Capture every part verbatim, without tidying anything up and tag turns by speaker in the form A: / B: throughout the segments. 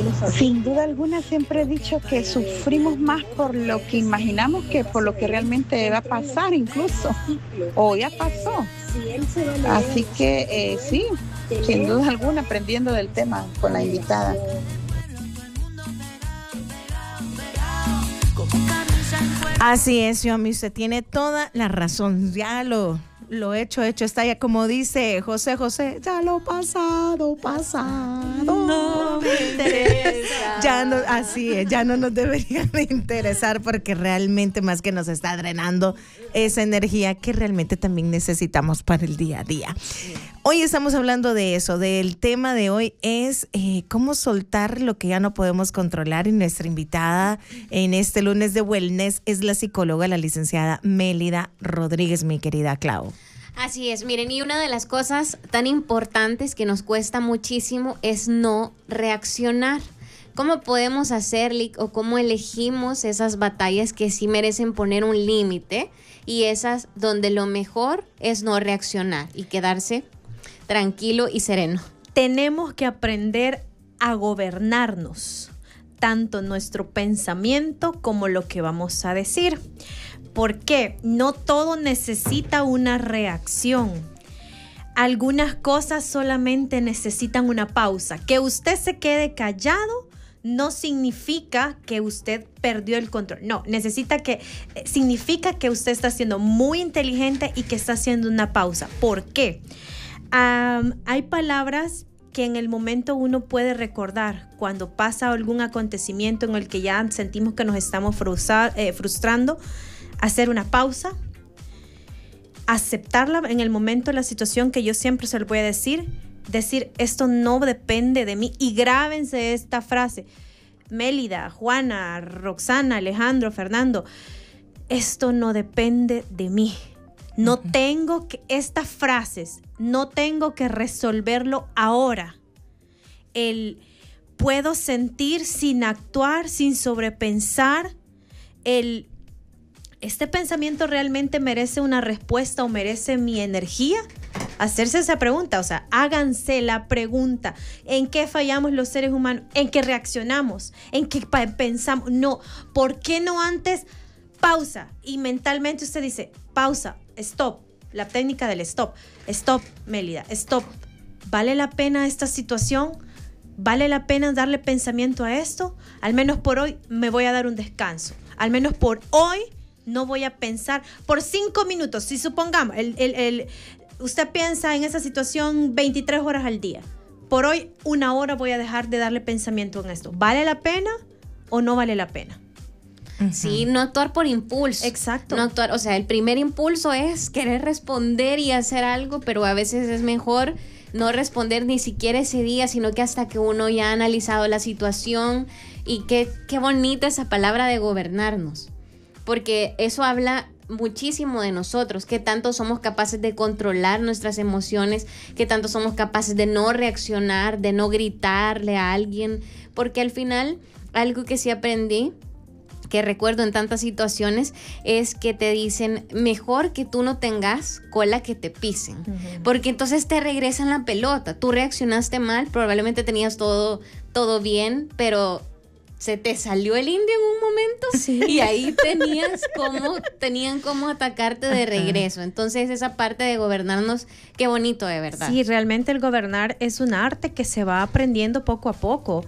A: Sin duda alguna siempre he dicho que sufrimos más por lo que imaginamos que por lo que realmente va a pasar incluso, o ya pasó. Así que eh, sí, sin duda alguna aprendiendo del tema con la invitada.
B: Así es, Yomi, usted tiene toda la razón, ya lo... Lo hecho, hecho está, ya como dice José José, ya lo pasado, pasado.
C: No me interesa.
B: Ya no, así es, ya no nos debería de interesar porque realmente más que nos está drenando esa energía que realmente también necesitamos para el día a día. Hoy estamos hablando de eso, del tema de hoy es eh, cómo soltar lo que ya no podemos controlar, y nuestra invitada en este lunes de Wellness es la psicóloga, la licenciada Mélida Rodríguez, mi querida Clau.
C: Así es, miren, y una de las cosas tan importantes que nos cuesta muchísimo es no reaccionar. ¿Cómo podemos hacerlo o cómo elegimos esas batallas que sí merecen poner un límite y esas donde lo mejor es no reaccionar y quedarse tranquilo y sereno?
D: Tenemos que aprender a gobernarnos, tanto nuestro pensamiento como lo que vamos a decir. Porque no todo necesita una reacción. Algunas cosas solamente necesitan una pausa. Que usted se quede callado no significa que usted perdió el control. No, necesita que, significa que usted está siendo muy inteligente y que está haciendo una pausa. ¿Por qué? Um, hay palabras que en el momento uno puede recordar cuando pasa algún acontecimiento en el que ya sentimos que nos estamos frustra- eh, frustrando. Hacer una pausa, aceptarla en el momento de la situación, que yo siempre se lo voy a decir, decir esto no depende de mí, y grábense esta frase, Mélida, Juana, Roxana, Alejandro, Fernando, esto no depende de mí, no uh-huh. tengo que, estas frases, no tengo que resolverlo ahora, el puedo sentir sin actuar, sin sobrepensar, el ¿este pensamiento realmente merece una respuesta o merece mi energía? Hacerse esa pregunta, o sea, háganse la pregunta. ¿En qué fallamos los seres humanos? ¿En qué reaccionamos? ¿En qué pensamos? No, ¿por qué no antes? Pausa. Y mentalmente usted dice, pausa, stop. La técnica del stop. Stop, Mélida, stop. ¿Vale la pena esta situación? ¿Vale la pena darle pensamiento a esto? Al menos por hoy me voy a dar un descanso. Al menos por hoy no voy a pensar por cinco minutos. Si supongamos, el, el, el, usted piensa en esa situación veintitrés horas al día. Por hoy, una hora voy a dejar de darle pensamiento en esto. ¿Vale la pena o no vale la pena?
C: Uh-huh. Sí, no actuar por impulso.
D: Exacto.
C: No actuar, o sea, el primer impulso es querer responder y hacer algo, pero a veces es mejor no responder ni siquiera ese día, sino que hasta que uno ya ha analizado la situación. Y qué, qué bonita esa palabra de gobernarnos. Porque eso habla muchísimo de nosotros, que tanto somos capaces de controlar nuestras emociones, que tanto somos capaces de no reaccionar, de no gritarle a alguien, porque al final algo que sí aprendí, que recuerdo en tantas situaciones, es que te dicen mejor que tú no tengas cola que te pisen, uh-huh. porque entonces te regresan la pelota, tú reaccionaste mal, probablemente tenías todo, todo bien, pero se te salió el indio en un momento sí. y ahí tenías como, tenían como atacarte de regreso. Entonces esa parte de gobernarnos, qué bonito de verdad.
D: Sí, realmente el gobernar es un arte que se va aprendiendo poco a poco,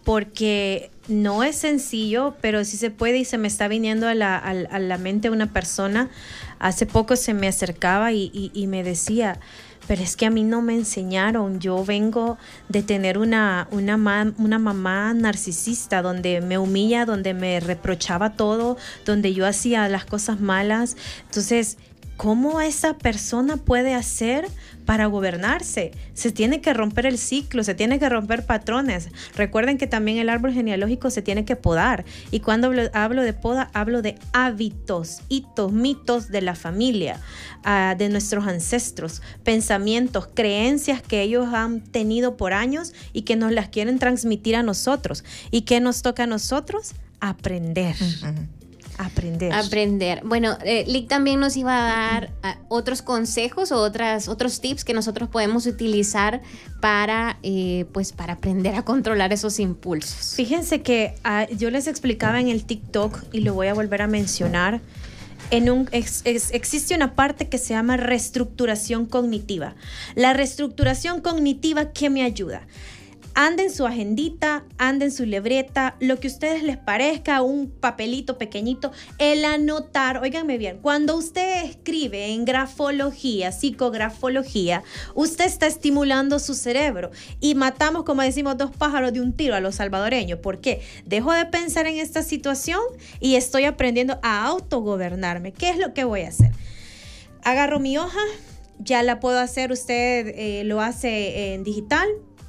D: porque no es sencillo, pero sí se puede, y se me está viniendo a la, a, a la mente una persona, hace poco se me acercaba y, y, y me decía, pero es que a mí no me enseñaron, yo vengo de tener una, una, ma- una mamá narcisista donde me humilla, donde me reprochaba todo, donde yo hacía las cosas malas. Entonces, ¿cómo esa persona puede hacer para gobernarse? Se tiene que romper el ciclo, se tiene que romper patrones. Recuerden que también el árbol genealógico se tiene que podar. Y cuando hablo, hablo de poda, hablo de hábitos, hitos, mitos de la familia, uh, de nuestros ancestros, pensamientos, creencias que ellos han tenido por años y que nos las quieren transmitir a nosotros. ¿Y qué nos toca a nosotros? Aprender.
B: Uh-huh.
D: Aprender.
C: Aprender. Bueno, eh, Lic también nos iba a dar uh, otros consejos o otras, otros tips que nosotros podemos utilizar para, eh, pues, para aprender a controlar esos impulsos.
D: Fíjense que uh, yo les explicaba en el TikTok y lo voy a volver a mencionar. En un, ex, ex, existe una parte que se llama reestructuración cognitiva. La reestructuración cognitiva, ¿qué me ayuda? Anda en su agendita, anda en su libreta, lo que a ustedes les parezca, un papelito pequeñito, el anotar, óiganme bien, cuando usted escribe en grafología, psicografología, usted está estimulando su cerebro y matamos, como decimos, dos pájaros de un tiro a los salvadoreños. ¿Por qué? Dejo de pensar en esta situación y estoy aprendiendo a autogobernarme. ¿Qué es lo que voy a hacer? Agarro mi hoja, ya la puedo hacer, usted eh, lo hace en digital.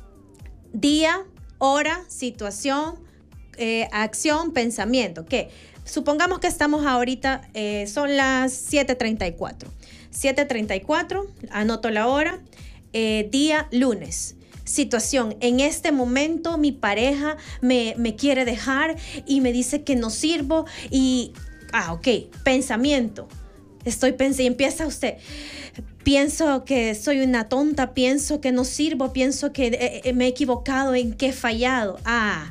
D: Día, hora, situación, eh, acción, pensamiento. ¿Qué? Supongamos que estamos ahorita, eh, son las siete treinta y cuatro. siete treinta y cuatro, anoto la hora. Eh, día, lunes. Situación, en este momento mi pareja me, me quiere dejar y me dice que no sirvo y... Ah, ok. Pensamiento. Estoy pensando y empieza usted... Pienso que soy una tonta, pienso que no sirvo, pienso que eh, me he equivocado, en qué he fallado. Ah,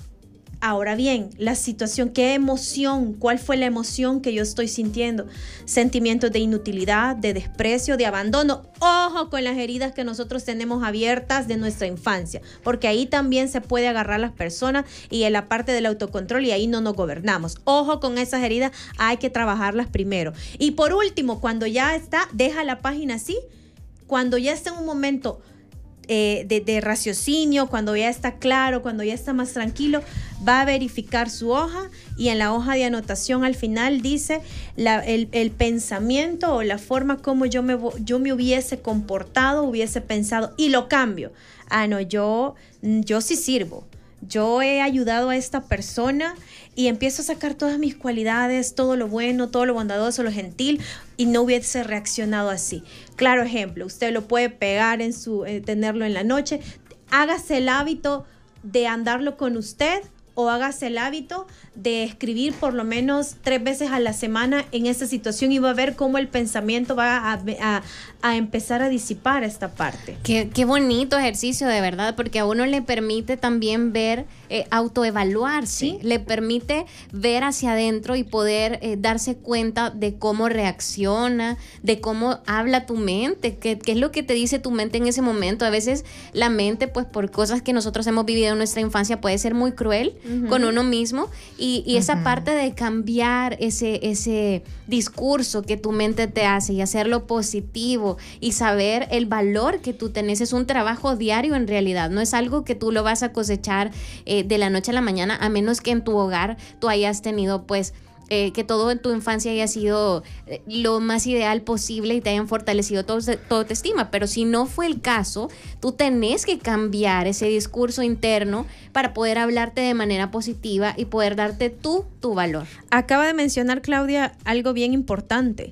D: ahora bien, la situación, ¿qué emoción? ¿Cuál fue la emoción que yo estoy sintiendo? Sentimientos de inutilidad, de desprecio, de abandono. Ojo con las heridas que nosotros tenemos abiertas de nuestra infancia, porque ahí también se puede agarrar las personas y en la parte del autocontrol y ahí no nos gobernamos. Ojo con esas heridas, hay que trabajarlas primero. Y por último, cuando ya está, deja la página así, cuando ya está en un momento Eh, de, de raciocinio, cuando ya está claro, cuando ya está más tranquilo, va a verificar su hoja y en la hoja de anotación al final dice la, el, el pensamiento o la forma como yo me, yo me hubiese comportado, hubiese pensado y lo cambio. Ah, no, yo, yo sí sirvo. Yo he ayudado a esta persona y empiezo a sacar todas mis cualidades, todo lo bueno, todo lo bondadoso, lo gentil, y no hubiese reaccionado así. Claro ejemplo, usted lo puede pegar en su, eh, tenerlo en la noche. Hágase el hábito de andarlo con usted o hágase el hábito de escribir por lo menos tres veces a la semana en esta situación y va a ver cómo el pensamiento va a, a, a empezar a disipar esta parte.
C: Qué, qué bonito ejercicio, de verdad, porque a uno le permite también ver, eh, autoevaluarse, ¿sí? Le permite ver hacia adentro y poder eh, darse cuenta de cómo reacciona, de cómo habla tu mente, qué, qué es lo que te dice tu mente en ese momento. A veces la mente, pues por cosas que nosotros hemos vivido en nuestra infancia, puede ser muy cruel uh-huh. con uno mismo y, y uh-huh. esa parte de cambiar ese, ese discurso que tu mente te hace y hacerlo positivo y saber el valor que tú tenés es un trabajo diario en realidad, no es algo que tú lo vas a cosechar eh, de la noche a la mañana, a menos que en tu hogar tú hayas tenido pues Eh, que todo en tu infancia haya sido eh, lo más ideal posible y te hayan fortalecido todo, todo tu estima, pero si no fue el caso, tú tenés que cambiar ese discurso interno para poder hablarte de manera positiva y poder darte tú tu valor.
D: Acaba de mencionar Claudia algo bien importante,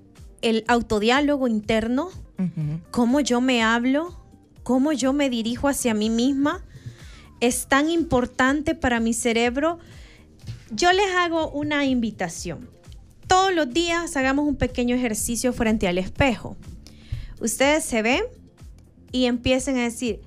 D: el autodiálogo interno, uh-huh. cómo yo me hablo, cómo yo me dirijo hacia mí misma, es tan importante para mi cerebro. Yo les hago una invitación. Todos los días hagamos un pequeño ejercicio frente al espejo. Ustedes se ven y empiecen a decir,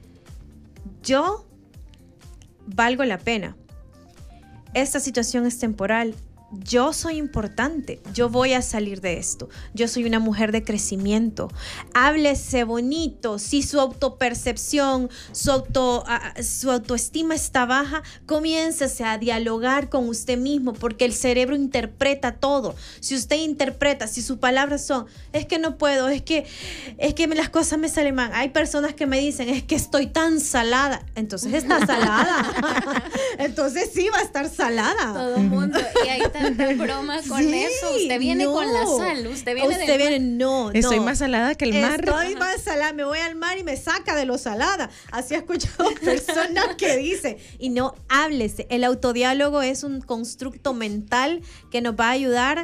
D: yo valgo la pena. Esta situación es temporal. Yo soy importante, yo voy a salir de esto, yo soy una mujer de crecimiento. Háblese bonito. Si su autopercepción, su, auto, uh, su autoestima está baja, comiéncese a dialogar con usted mismo, porque el cerebro interpreta todo. Si usted interpreta, si sus palabras son, es que no puedo, es que, es que las cosas me salen mal. Hay personas que me dicen, es que estoy tan salada. Entonces está salada. Entonces sí va a estar salada.
C: Todo el mundo. Y ahí está tanta broma con sí, eso. Usted viene no. con la sal. Usted viene
D: Usted viene, no, no.
B: Estoy más salada que el mar.
D: Estoy más salada. Me voy al mar y me saca de lo salada. Así he escuchado personas que dicen. Y no, háblese. El autodiálogo es un constructo mental que nos va a ayudar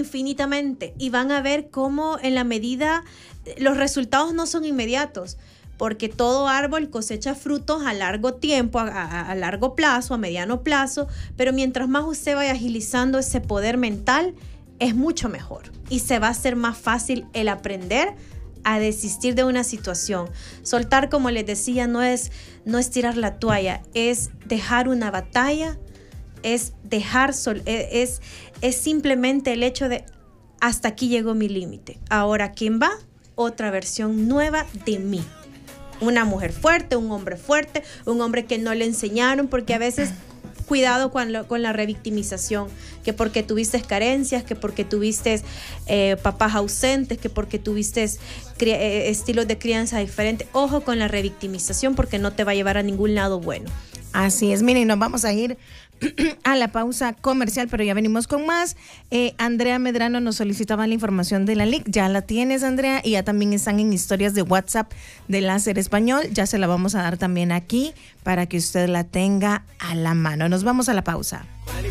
D: infinitamente. Y van a ver cómo en la medida, los resultados no son inmediatos. porque todo árbol cosecha frutos a largo tiempo, a, a, a largo plazo, a mediano plazo, pero mientras más usted vaya agilizando ese poder mental, es mucho mejor y se va a hacer más fácil el aprender a desistir de una situación. Soltar, como les decía, no es, no es tirar la toalla, es dejar una batalla, es dejar, sol, es, es simplemente el hecho de hasta aquí llegó mi límite. Ahora, ¿quién va? Otra versión nueva de mí. Una mujer fuerte, un hombre fuerte, un hombre que no le enseñaron, porque a veces cuidado con, lo, con la revictimización, que porque tuviste carencias, que porque tuviste eh, papás ausentes, que porque tuviste cri- eh, estilos de crianza diferentes. Ojo con la revictimización porque no te va a llevar a ningún lado bueno.
B: Así es, miren, nos vamos a ir a la pausa comercial, pero ya venimos con más. Eh, Andrea Medrano nos solicitaba la información de la L I C. Ya la tienes, Andrea, y ya también están en historias de WhatsApp de Láser Español. Ya se la vamos a dar también aquí para que usted la tenga a la mano. Nos vamos a la pausa.